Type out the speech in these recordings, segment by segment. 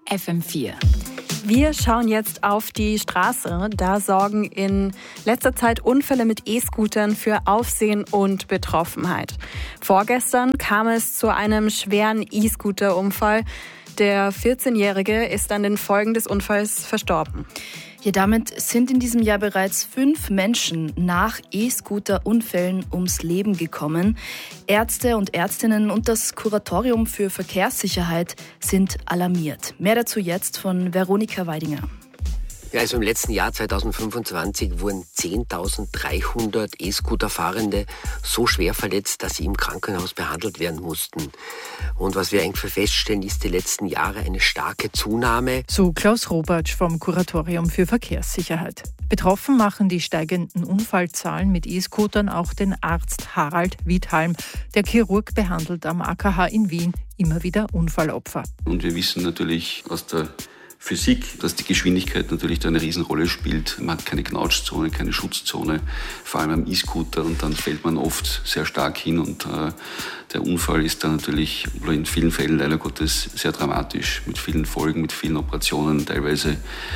FM4. Wir schauen jetzt auf die Straße. Da sorgen in letzter Zeit Unfälle mit E-Scootern für Aufsehen und Betroffenheit. Vorgestern kam es zu einem schweren E-Scooter-Unfall. Der 14-Jährige ist an den Folgen des Unfalls verstorben. Ja, damit sind in diesem Jahr bereits 5 Menschen nach E-Scooter-Unfällen ums Leben gekommen. Ärzte und Ärztinnen und das Kuratorium für Verkehrssicherheit sind alarmiert. Mehr dazu jetzt von Veronika Weidinger. Ja, also im letzten Jahr 2025 wurden 10.300 E-Scooter-Fahrende so schwer verletzt, dass sie im Krankenhaus behandelt werden mussten. Und was wir eigentlich feststellen, ist die letzten Jahre eine starke Zunahme. So Klaus Robatsch vom Kuratorium für Verkehrssicherheit. Betroffen machen die steigenden Unfallzahlen mit E-Scootern auch den Arzt Harald Wiedhalm. Der Chirurg behandelt am AKH in Wien immer wieder Unfallopfer. Und wir wissen natürlich aus der Physik, dass die Geschwindigkeit natürlich da eine Riesenrolle spielt. Man hat keine Knautschzone, keine Schutzzone, vor allem am E-Scooter, und dann fällt man oft sehr stark hin und der Unfall ist dann natürlich in vielen Fällen leider Gottes sehr dramatisch, mit vielen Folgen, mit vielen Operationen teilweise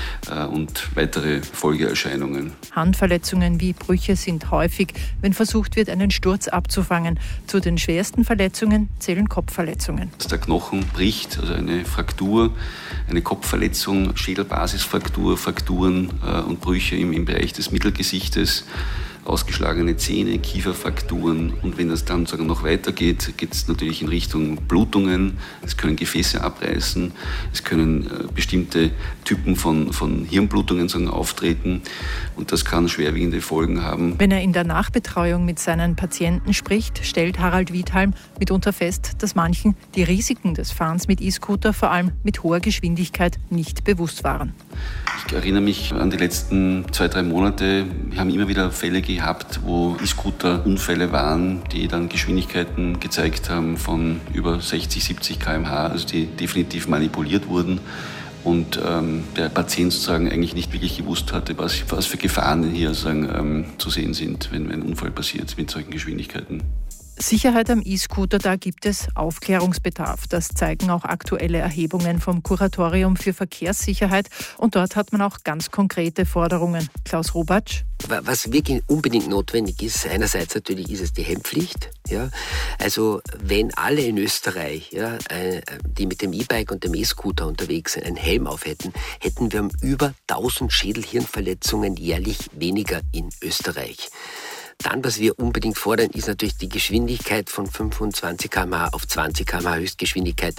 und weitere Folgeerscheinungen. Handverletzungen wie Brüche sind häufig, wenn versucht wird, einen Sturz abzufangen. Zu den schwersten Verletzungen zählen Kopfverletzungen. Dass der Knochen bricht, also eine Fraktur, eine Kopfverletzung, Schädelbasisfraktur, Frakturen und Brüche im Bereich des Mittelgesichtes, ausgeschlagene Zähne, Kieferfrakturen, und wenn das dann sogar noch weitergeht, geht es natürlich in Richtung Blutungen. Es können Gefäße abreißen, es können bestimmte Typen von Hirnblutungen auftreten, und das kann schwerwiegende Folgen haben. Wenn er in der Nachbetreuung mit seinen Patienten spricht, stellt Harald Wiedhalm mitunter fest, dass manchen die Risiken des Fahrens mit E-Scooter vor allem mit hoher Geschwindigkeit nicht bewusst waren. Ich erinnere mich an die letzten 2-3 Monate. Wir haben immer wieder Fälle gehabt, wo E-Scooter-Unfälle waren, die dann Geschwindigkeiten gezeigt haben von über 60, 70 km/h, also die definitiv manipuliert wurden. Und der Patient sozusagen eigentlich nicht wirklich gewusst hatte, was für Gefahren hier zu sehen sind, wenn ein Unfall passiert mit solchen Geschwindigkeiten. Sicherheit am E-Scooter, da gibt es Aufklärungsbedarf. Das zeigen auch aktuelle Erhebungen vom Kuratorium für Verkehrssicherheit. Und dort hat man auch ganz konkrete Forderungen. Klaus Robatsch. Was wirklich unbedingt notwendig ist, einerseits natürlich ist es die Helmpflicht. Ja? Also wenn alle in Österreich, ja, die mit dem E-Bike und dem E-Scooter unterwegs sind, einen Helm auf hätten, hätten wir über 1000 Schädel-Hirnverletzungen jährlich weniger in Österreich. Dann, was wir unbedingt fordern, ist natürlich die Geschwindigkeit von 25 km/h auf 20 km/h Höchstgeschwindigkeit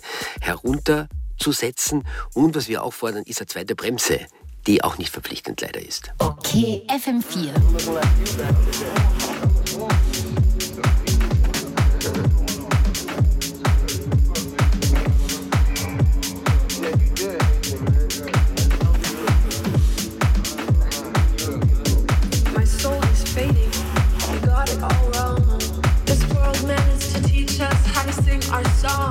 herunterzusetzen. Und was wir auch fordern, ist eine zweite Bremse, die auch nicht verpflichtend leider ist. Okay, FM4. All wrong. This world managed to teach us how to sing our song.